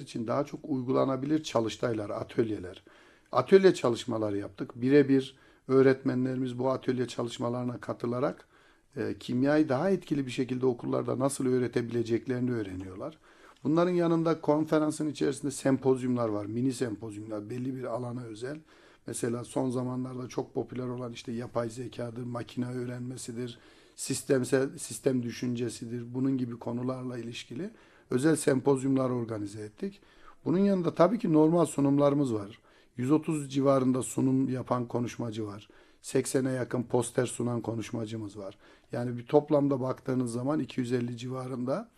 için daha çok uygulanabilir çalıştaylar, atölyeler, atölye çalışmaları yaptık. Birebir öğretmenlerimiz bu atölye çalışmalarına katılarak kimyayı daha etkili bir şekilde okullarda nasıl öğretebileceklerini öğreniyorlar. Bunların yanında konferansın içerisinde sempozyumlar var, mini sempozyumlar, belli bir alana özel. Mesela son zamanlarda çok popüler olan işte yapay zekadır, makine öğrenmesidir, sistem düşüncesidir. Bunun gibi konularla ilişkili özel sempozyumlar organize ettik. Bunun yanında tabii ki normal sunumlarımız var. 130 civarında sunum yapan konuşmacı var. 80'e yakın poster sunan konuşmacımız var. Yani bir toplamda baktığınız zaman 250 civarında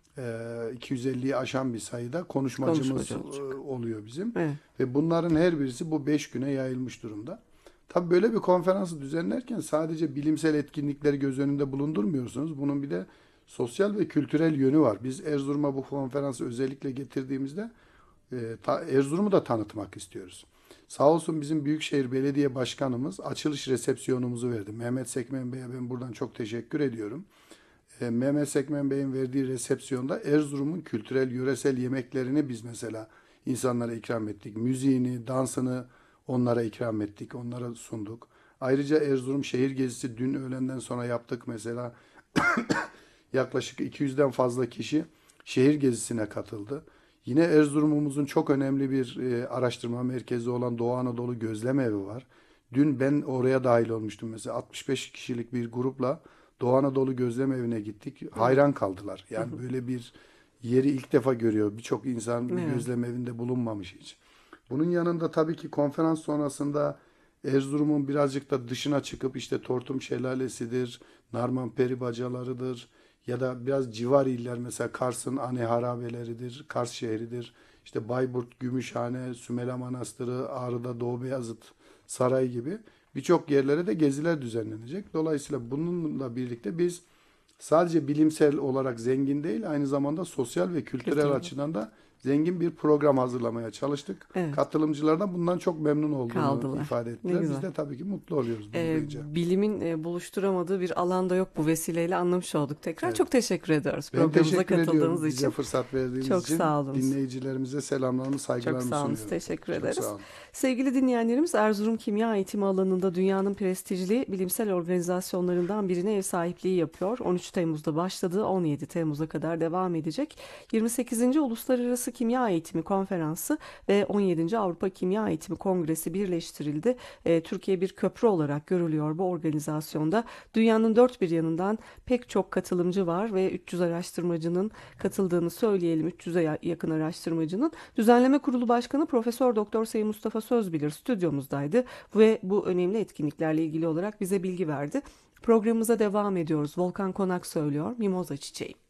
250'yi aşan bir sayıda konuşmacımız Konuşmacı olacak. oluyor bizim. Evet. Ve bunların her birisi bu 5 güne yayılmış durumda. Tabii böyle bir konferansı düzenlerken sadece bilimsel etkinlikleri göz önünde bulundurmuyorsunuz. Bunun bir de sosyal ve kültürel yönü var. Biz Erzurum'a bu konferansı özellikle getirdiğimizde Erzurum'u da tanıtmak istiyoruz. Sağ olsun bizim Büyükşehir Belediye Başkanımız açılış resepsiyonumuzu verdi. Mehmet Sekmen Bey'e ben buradan çok teşekkür ediyorum. Mehmet Sekmen Bey'in verdiği resepsiyonda Erzurum'un kültürel, yöresel yemeklerini biz mesela insanlara ikram ettik. Müziğini, dansını onlara ikram ettik, onlara sunduk. Ayrıca Erzurum şehir gezisi dün öğlenden sonra yaptık mesela. Yaklaşık 200'den fazla kişi şehir gezisine katıldı. Yine Erzurum'umuzun çok önemli bir araştırma merkezi olan Doğu Anadolu Gözlem Evi var. Dün ben oraya dahil olmuştum mesela 65 kişilik bir grupla Doğu Anadolu Gözlem Evi'ne gittik. Evet. Hayran kaldılar. Yani böyle bir yeri ilk defa görüyor. Birçok insan bir Evet. gözlem evinde bulunmamış hiç. Bunun yanında tabii ki konferans sonrasında Erzurum'un birazcık da dışına çıkıp işte Tortum Şelalesi'dir, Narman Peri Bacaları'dır ya da biraz civar iller mesela Kars'ın Ane Harabeleridir, Kars şehridir. İşte Bayburt, Gümüşhane, Sümela Manastırı, Ağrı'da Doğu Beyazıt Saray gibi birçok yerlere de geziler düzenlenecek. Dolayısıyla bununla birlikte biz sadece bilimsel olarak zengin değil, aynı zamanda sosyal ve kültürel Kültürel. açıdan da zengin bir program hazırlamaya çalıştık. Evet. Katılımcılar da bundan çok memnun olduğunu Kaldılar. ifade Ne ettiler. Biz güzel. de tabii ki mutlu oluyoruz bunu duyunca. Bilimin buluşturamadığı bir alanda yok, bu vesileyle anlamış olduk tekrar. Evet. Çok teşekkür ediyoruz Ben programımıza teşekkür katıldığınız ediyorum bize için. fırsat verdiğiniz Çok için. sağ olunuz. Dinleyicilerimize selamlarımı, Çok saygılarımı sağ olun. sunuyorum. Teşekkür Çok ederiz. sağ olun. Sevgili dinleyenlerimiz, Erzurum Kimya Eğitimi alanında dünyanın prestijli bilimsel organizasyonlarından birine ev sahipliği yapıyor. 13 Temmuz'da başladı, 17 Temmuz'a kadar devam edecek. 28. Uluslararası Kimya Eğitimi Konferansı ve 17. Avrupa Kimya Eğitimi Kongresi birleştirildi. Türkiye bir köprü olarak görülüyor bu organizasyonda. Dünyanın dört bir yanından pek çok katılımcı var ve 300 araştırmacının katıldığını söyleyelim. 300'e yakın araştırmacının. Düzenleme Kurulu Başkanı Profesör Doktor Sayın Mustafa Sözbilir stüdyomuzdaydı ve bu önemli etkinliklerle ilgili olarak bize bilgi verdi. Programımıza devam ediyoruz. Volkan Konak söylüyor, Mimoza Çiçeği.